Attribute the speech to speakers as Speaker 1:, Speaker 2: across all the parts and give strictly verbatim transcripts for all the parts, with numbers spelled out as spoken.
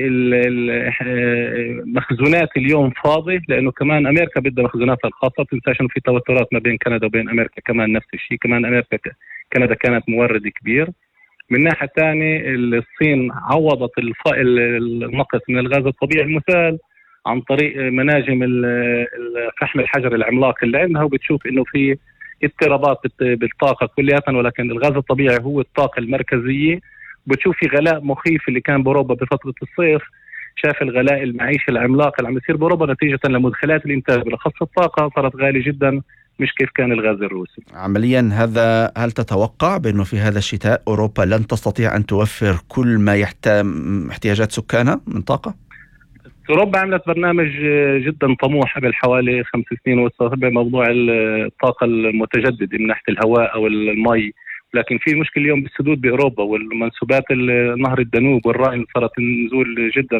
Speaker 1: المخزونات اليوم فاضي، لانه كمان امريكا بدها مخزوناتها الخاصه. تنساش انه في توترات ما بين كندا وبين امريكا، كمان نفس الشيء. كمان امريكا كندا كانت مورد كبير. من ناحيه ثانيه الصين عوضت النقص من الغاز الطبيعي المسال عن طريق مناجم الفحم الحجري العملاق اللي عندها، وبتشوف انه في اضطرابات بالطاقه كليا، ولكن الغاز الطبيعي هو الطاقه المركزيه. بتشوف في غلاء مخيف اللي كان باوروبا بفتره الصيف. شاف الغلاء المعيشي العملاق اللي عم يصير باوروبا نتيجه لمدخلات الانتاج بالاخص الطاقه صارت غاليه جدا، مش كيف كان الغاز الروسي.
Speaker 2: عمليا هذا، هل تتوقع بأنه في هذا الشتاء أوروبا لن تستطيع أن توفر كل ما يحتاج احتياجات سكانها من طاقة؟
Speaker 1: أوروبا عملت برنامج جدا طموح قبل حوالي خمس سنين وصل بموضوع الطاقة المتجددة من ناحية الهواء أو المي، لكن في مشكلة اليوم بالسدود بأوروبا، والمنسوبات نهر الدانوب والراين صارت نزول جدا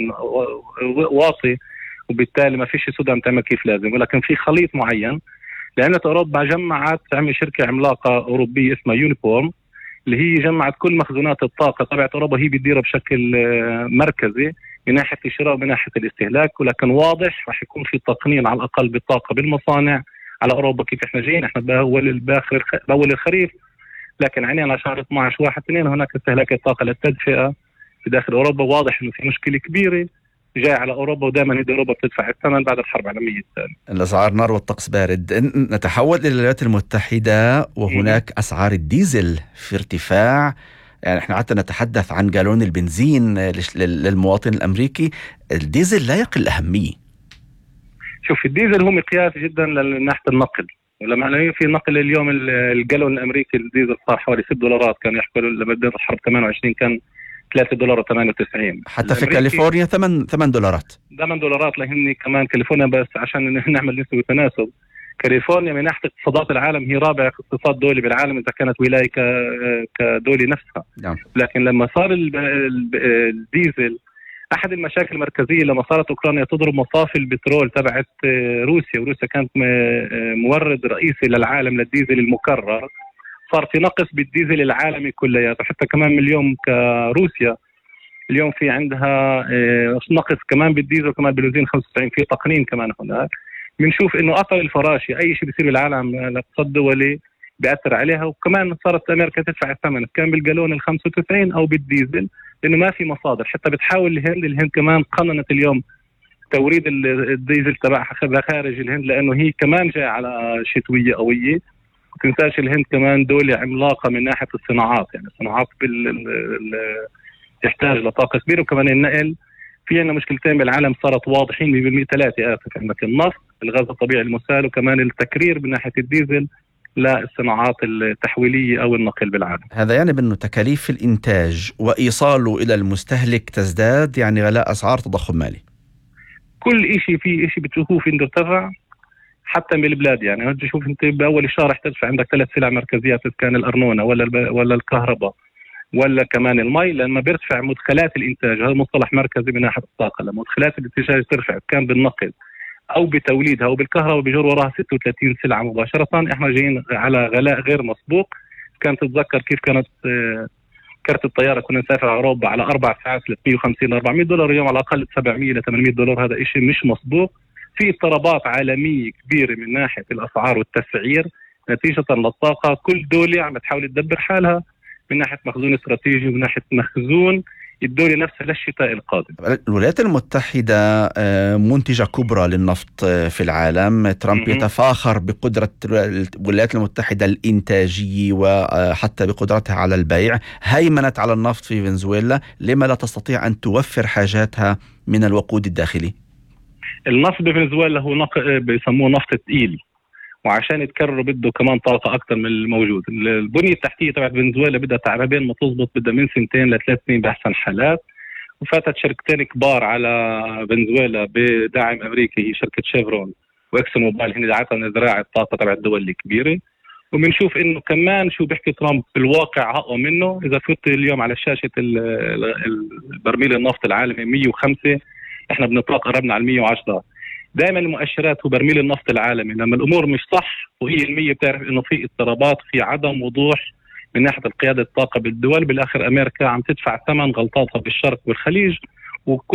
Speaker 1: واطي، وبالتالي ما فيش سدود عم تعمل كيف لازم. ولكن في خليط معين، لأن أوروبا جمعت تعمل شركة عملاقة أوروبية اسمها يونيبورم، اللي هي جمعت كل مخزونات الطاقة تبعت أوروبا، هي بتديرها بشكل مركزي من ناحية الشراء ومن ناحية الاستهلاك. ولكن واضح راح يكون في تقنين على الأقل بالطاقة بالمصانع على أوروبا. كيف احنا جايين احنا بأول باخر بأول الخريف، لكن عينينا على شهر اثني عشر واحد اثنين هناك استهلاك الطاقة للتدفئة في داخل أوروبا. واضح إنه في مشكلة كبيرة جاي على أوروبا، ودائما هي أوروبا بتدفع الثمن بعد الحرب العالمية الثانية.
Speaker 2: الأسعار نار والطقس بارد. نتحول إلى الولايات المتحدة وهناك أسعار الديزل في ارتفاع. يعني احنا حتى نتحدث عن جالون البنزين للمواطن الأمريكي، الديزل لا يقل أهمية.
Speaker 1: شوف، الديزل هو مقياس جدا لناحية النقل، ولما في نقل اليوم الجالون الأمريكي الديزل صار حوالي ست دولارات، كان يحكوا لما بدأت الحرب ثمانية وعشرين كان ثلاثة دولار وثمانية وتسعين.
Speaker 2: حتى في كاليفورنيا ثمانية ثمانية دولارات
Speaker 1: ثمانية دولارات، لكن كمان كاليفورنيا بس عشان نعمل نسبة تناسب، كاليفورنيا من ناحية اقتصادات العالم هي رابع اقتصاد دولي بالعالم إذا كانت ولاية كدولة نفسها.
Speaker 2: نعم.
Speaker 1: لكن لما صار الديزل، أحد المشاكل المركزية لما صارت أوكرانيا تضرب مصافي البترول تبعت روسيا، وروسيا كانت مورد رئيسي للعالم للديزل المكرر، صار في نقص بالديزل العالمي كلياته. حتى كمان من اليوم كروسيا اليوم في عندها نقص كمان بالديزل وكمان بالبنزين خمسة وتسعين، في تقنين كمان هناك. بنشوف انه اثر الفراشي اي شيء بيصير بالعالم الاقتصاد الدولي بيأثر عليها، وكمان صارت امريكا تدفع الثمن كان بالجالون ال خمسة وتسعين او بالديزل، لانه ما في مصادر. حتى بتحاول الهند الهند كمان قننت اليوم توريد الديزل تبعها خارج الهند، لانه هي كمان جاي على شتويه قويه. وتنساش الهند كمان دولة عملاقة من ناحية الصناعات، يعني الصناعات بال تحتاج لطاقة كبيرة، وكمان النقل. في عندنا مشكلتين بالعالم صارت واضحين بالمئة ثلاثة آسف، عندك النفط الغاز الطبيعي المسال، وكمان التكرير من ناحية الديزل للصناعات التحويلية أو النقل بالعالم.
Speaker 2: هذا يعني بأنه تكاليف الإنتاج وإيصاله إلى المستهلك تزداد، يعني غلاء أسعار تضخم مالي.
Speaker 1: كل إشي في إشي بتشوفوه في ارتفع حتى من البلاد. يعني تشوف انت باول الشهر رح تدفع عندك ثلاث سلع مركزيات، كان الارنونه ولا الب... ولا الكهرباء ولا كمان المي، لما بيرتفع مدخلات الانتاج. هذا مصطلح مركزي من ناحيه الطاقه. لما مدخلات الانتاج ترفع كان بالنقل او بتوليدها او بالكهرباء بيجر وراها ستة وثلاثين سلعه مباشره. احنا جايين على غلاء غير مسبوق. كانت تتذكر كيف كانت كرت الطياره كنا نسافر على اوروبا على اربع ساعات ثلاثمئة وخمسين أربعمئة دولار، اليوم على الاقل سبعمئة إلى ثمانمئة دولار. هذا شيء مش مسبوق. في اضطرابات عالمية كبيرة من ناحية الأسعار والتسعير نتيجة للطاقة. كل دولة عم تحاول تدبر حالها من ناحية مخزون استراتيجي ومن ناحية مخزون الدولة نفسها للشتاء القادم.
Speaker 2: الولايات المتحدة منتجة كبرى للنفط في العالم. ترامب م- يتفاخر بقدرة الولايات المتحدة الإنتاجية وحتى بقدرتها على البيع. هيمنت على النفط في فنزويلا، لما لا تستطيع أن توفر حاجاتها من الوقود الداخلي؟
Speaker 1: النفط بفنزويلا هو نق... بيسموه نفط تقيل، وعشان يتكرر بده كمان طاقة أكثر من الموجود. البنية التحتية تبعت فنزويلا بدها تعبين ما تزبط، بدها من سنتين لثلاث سنين بأحسن حالات. وفاتت شركتين كبار على فنزويلا بدعم أمريكي، هي شركة شيفرون وإكسون موبايل، هن دعتها زراعة الطاقة تبع الدول الكبيرة. وبنشوف إنه كمان شو بيحكي ترامب بالواقع أقوى منه. إذا فت اليوم على شاشة البرميل النفط العالمي مئة وخمسة، احنا بنطلق قربنا على مئة وعشرة. دائما المؤشرات هو برميل النفط العالمي لما الامور مش صح وهي المية بتعرف انه في اضطرابات، في عدم وضوح من ناحيه القياده الطاقه بالدول. بالاخر امريكا عم تدفع ثمن غلطاتها بالشرق والخليج.